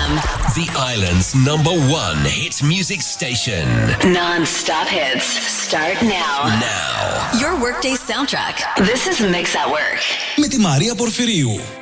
FM. The island's #1 hit music station. Non-stop hits. Start now. Now. Your workday soundtrack. This is Mix at Work. Με τη Μαρία Πορφυρίου.